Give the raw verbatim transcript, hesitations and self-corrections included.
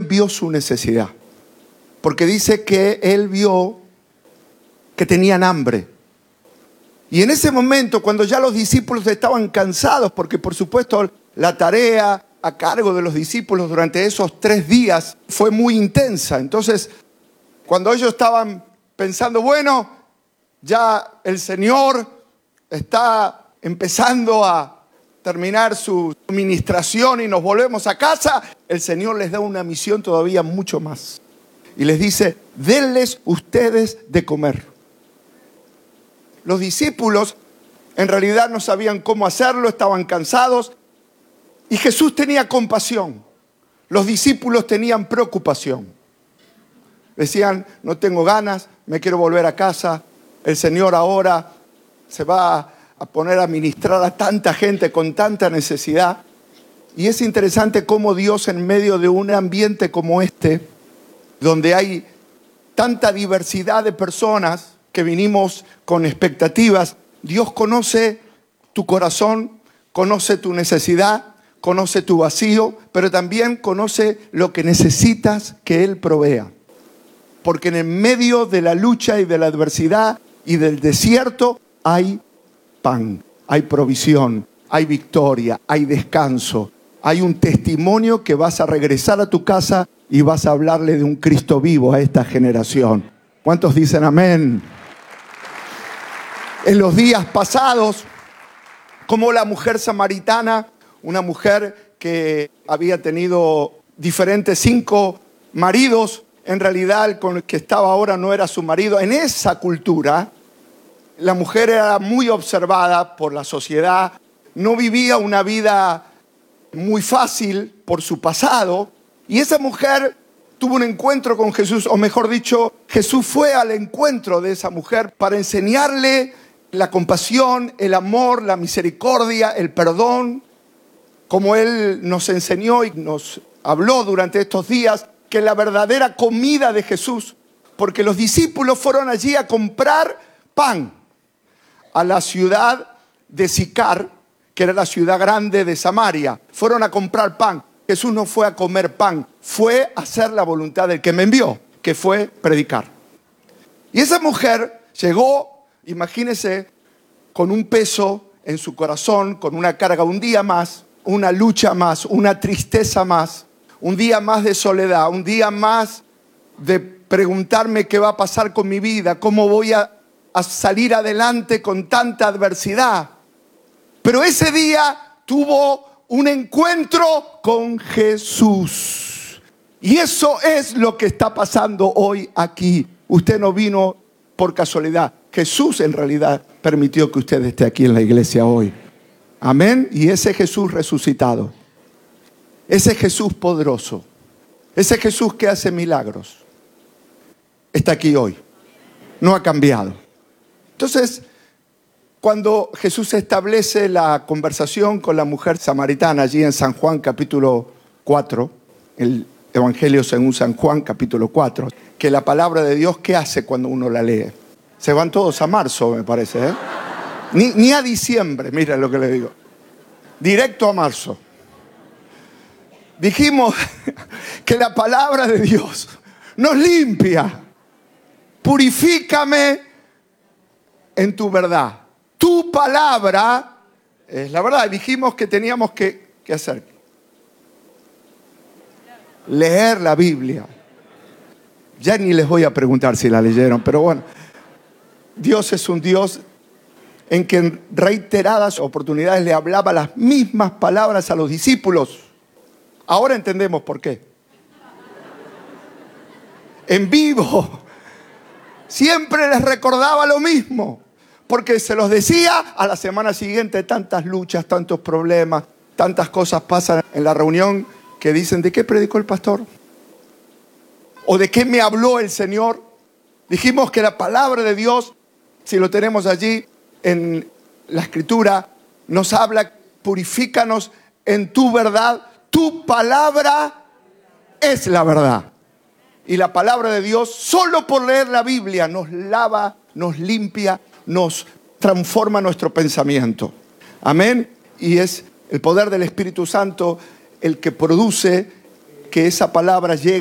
vio su necesidad. Porque dice que Él vio que tenían hambre. Y en ese momento, cuando ya los discípulos estaban cansados, porque por supuesto la tarea a cargo de los discípulos durante esos tres días fue muy intensa. Entonces, cuando ellos estaban pensando, bueno, ya el Señor está empezando a terminar su ministración y nos volvemos a casa, el Señor les da una misión todavía mucho más. Y les dice, denles ustedes de comer. Los discípulos en realidad no sabían cómo hacerlo, estaban cansados. Y Jesús tenía compasión. Los discípulos tenían preocupación. Decían, no tengo ganas, me quiero volver a casa. El Señor ahora se va a poner a ministrar a tanta gente con tanta necesidad. Y es interesante cómo Dios, en medio de un ambiente como este, donde hay tanta diversidad de personas que vinimos con expectativas, Dios conoce tu corazón, conoce tu necesidad, conoce tu vacío, pero también conoce lo que necesitas que Él provea. Porque en el medio de la lucha y de la adversidad y del desierto hay pan, hay provisión, hay victoria, hay descanso, hay un testimonio que vas a regresar a tu casa y vas a hablarle de un Cristo vivo a esta generación. ¿Cuántos dicen amén? En los días pasados, como la mujer samaritana, una mujer que había tenido diferentes cinco maridos, en realidad el con el que estaba ahora no era su marido. En esa cultura, la mujer era muy observada por la sociedad, no vivía una vida muy fácil por su pasado, y esa mujer tuvo un encuentro con Jesús, o mejor dicho, Jesús fue al encuentro de esa mujer para enseñarle la compasión, el amor, la misericordia, el perdón, como Él nos enseñó y nos habló durante estos días, que la verdadera comida de Jesús, porque los discípulos fueron allí a comprar pan a la ciudad de Sicar, que era la ciudad grande de Samaria. Fueron a comprar pan. Jesús no fue a comer pan, fue a hacer la voluntad del que me envió, que fue predicar. Y esa mujer llegó, imagínense, con un peso en su corazón, con una carga, un día más, una lucha más, una tristeza más, un día más de soledad, un día más de preguntarme qué va a pasar con mi vida, cómo voy a, a salir adelante con tanta adversidad. Pero ese día tuvo un encuentro con Jesús. Y eso es lo que está pasando hoy aquí. Usted no vino por casualidad. Jesús en realidad permitió que usted esté aquí en la iglesia hoy. Amén. Y ese Jesús resucitado, ese Jesús poderoso, ese Jesús que hace milagros, está aquí hoy. No ha cambiado. Entonces, cuando Jesús establece la conversación con la mujer samaritana allí en San Juan capítulo cuatro, el Evangelio según San Juan capítulo cuatro, que la palabra de Dios, ¿qué hace cuando uno la lee? Se van todos a marzo, me parece, ¿eh? Ni, ni a diciembre, mira lo que le digo. Directo a marzo. Dijimos que la palabra de Dios nos limpia. Purifícame en tu verdad. Tu palabra es la verdad. Dijimos que teníamos que, que hacer. Leer la Biblia. Ya ni les voy a preguntar si la leyeron, pero bueno. Dios es un Dios en que en reiteradas oportunidades le hablaba las mismas palabras a los discípulos. Ahora entendemos por qué. En vivo. Siempre les recordaba lo mismo. Porque se los decía a la semana siguiente, tantas luchas, tantos problemas, tantas cosas pasan en la reunión que dicen, ¿de qué predicó el pastor? ¿O de qué me habló el Señor? Dijimos que la palabra de Dios, si lo tenemos allí en la Escritura, nos habla, purifícanos en tu verdad. Tu palabra es la verdad. Y la palabra de Dios, solo por leer la Biblia, nos lava, nos limpia, nos transforma nuestro pensamiento. Amén. Y es el poder del Espíritu Santo el que produce que esa palabra llegue